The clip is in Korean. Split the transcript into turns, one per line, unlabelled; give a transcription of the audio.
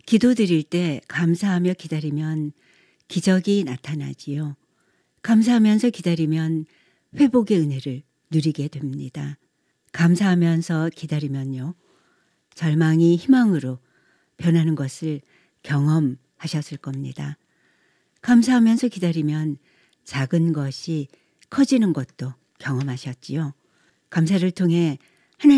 기도드릴 때 감사하며 기다리면 기적이 나타나지요. 감사하면서 기다리면 회복의 은혜를 누리게 됩니다. 감사하면서 기다리면요. 절망이 희망으로 변하는 것을 경험하셨을 겁니다. 감사하면서 기다리면 작은 것이 커지는 것도 경험하셨지요. 감사를 통해